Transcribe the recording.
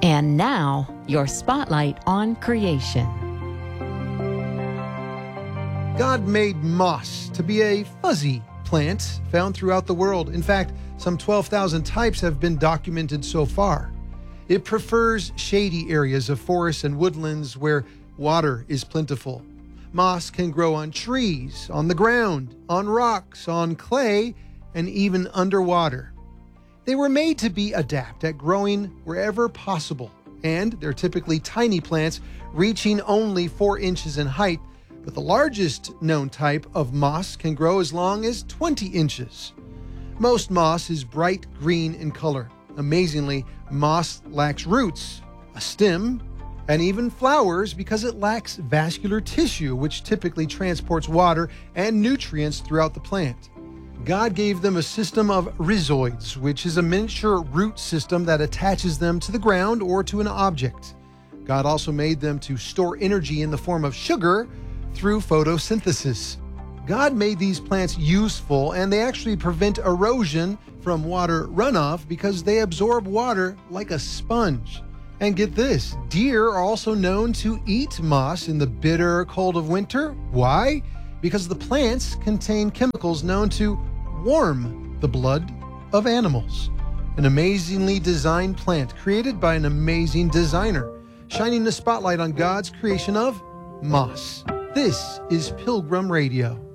And now, your spotlight on creation. God made moss to be a fuzzy plant found throughout the world. In fact, some 12,000 types have been documented so far. It prefers shady areas of forests and woodlands where water is plentiful. Moss can grow on trees, on the ground, on rocks, on clay, and even underwater. They were made to be adept at growing wherever possible, and they're typically tiny plants reaching only 4 inches in height, but the largest known type of moss can grow as long as 20 inches. Most moss is bright green in color. Amazingly, moss lacks roots, a stem, and even flowers because it lacks vascular tissue, which typically transports water and nutrients throughout the plant. God gave them a system of rhizoids, which is a miniature root system that attaches them to the ground or to an object. God also made them to store energy in the form of sugar through photosynthesis. God made these plants useful, and they actually prevent erosion from water runoff because they absorb water like a sponge. And get this, deer are also known to eat moss in the bitter cold of winter. Why? Because the plants contain chemicals known to warm the blood of animals. An amazingly designed plant created by an amazing designer, shining the spotlight on God's creation of moss. This is Pilgrim Radio.